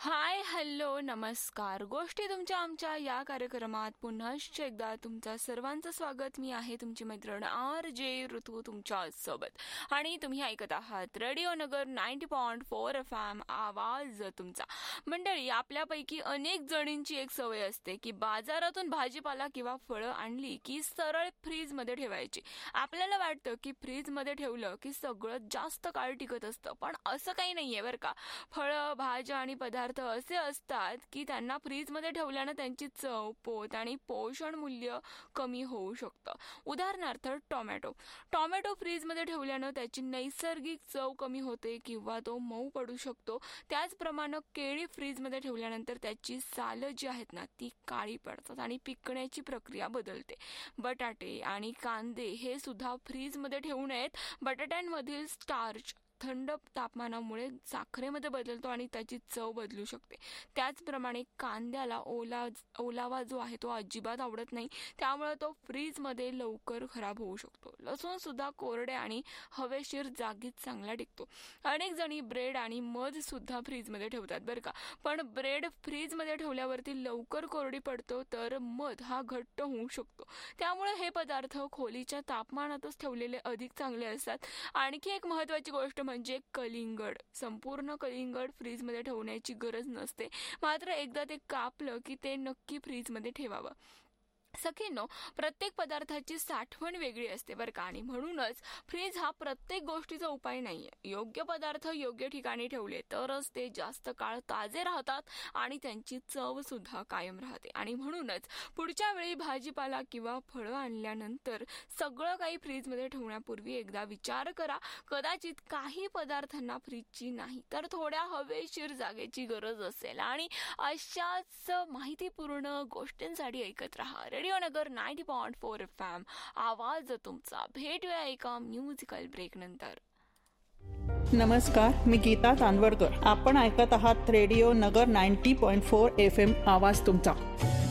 Hi hello नमस्कार. गोष्टी तुमच्या आमच्या या कार्यक्रमात पुन्हा एकदा तुमचं सर्वांचं स्वागत. मी आहे तुमची मैत्रीण RJ ऋतू तुमच्या सोबत आणि तुम्ही ऐकत आहात रेडिओ नगर 90.4 FM आवाज तुमचा. मंडळी, आपल्यापैकी अनेक जणींची एक सवय असते की बाजारातून भाजीपाला किंवा फळं आणली की सरळ फ्रीज मध्ये ठेवायची. आपल्याला वाटतं की फ्रीज मध्ये ठेवलं की सगळं जास्त काळ टिकत असतं, पण असं काही नाहीये बरं का. फळं, भाज्या आणि पदार्थ असे असतात की त्यांना फ्रीजमध्ये ठेवल्यानं त्यांची चव, पोत आणि पोषण मूल्य कमी होऊ शकतं. उदाहरणार्थ टोमॅटो फ्रीजमध्ये ठेवल्यानं त्याची नैसर्गिक चव कमी होते किंवा तो मऊ पडू शकतो. त्याचप्रमाणे केळी फ्रीजमध्ये ठेवल्यानंतर त्याची सालं जी आहेत ना ती काळी पडतात आणि पिकण्याची प्रक्रिया बदलते. बटाटे आणि कांदे हे सुद्धा फ्रीजमध्ये ठेवू नयेत. बटाट्यांमधील स्टार्च थंड तापमानामुळे साखरेमध्ये बदलतो आणि त्याची चव बदलू शकते. त्याचप्रमाणे कांद्याला ओलावा जो आहे तो अजिबात आवडत नाही, त्यामुळे तो फ्रीजमध्ये लवकर खराब होऊ शकतो. लसूण सुद्धा कोरडे आणि हवेशीर जागीत चांगला टिकतो. अनेक जणी ब्रेड आणि मध सुद्धा फ्रीजमध्ये ठेवतात बरं का, पण ब्रेड फ्रीजमध्ये ठेवल्यावरती लवकर कोरडी पडतो, तर मध हा घट्ट होऊ शकतो. त्यामुळे हे पदार्थ खोलीच्या तापमानातच ठेवलेले अधिक चांगले असतात. आणखी एक महत्त्वाची गोष्ट म्हणजे कलिंगड. संपूर्ण कलिंगड फ्रीजमध्ये ठेवण्याची गरज नसते, मात्र एकदा ते कापलं की ते नक्की फ्रीजमध्ये ठेवावं. सखींनो, प्रत्येक पदार्थाची साठवण वेगळी असते बरं का, आणि म्हणूनच फ्रीज हा प्रत्येक गोष्टीचा उपाय नाहीये. योग्य पदार्थ योग्य ठिकाणी ठेवले तरच ते जास्त काळ ताजे राहतात आणि त्यांची चव सुद्धा कायम राहते. आणि म्हणूनच पुढच्या वेळी भाजीपाला किंवा फळं आणल्यानंतर सगळं काही फ्रीजमध्ये ठेवण्यापूर्वी एकदा विचार करा. कदाचित काही पदार्थांना फ्रीजची नाही तर थोड्या हवेशीर जागेची गरज असेल. आणि अशाच माहितीपूर्ण गोष्टींसाठी ऐकत राहा रेडिओ नगर 90.4 FM आवाज तुमचा. भेटूया एका म्युझिकल ब्रेक नंतर. नमस्कार, मी गीता तांदवडकर. आपण ऐकत आहात रेडिओ नगर 90.4 FM आवाज तुमचा.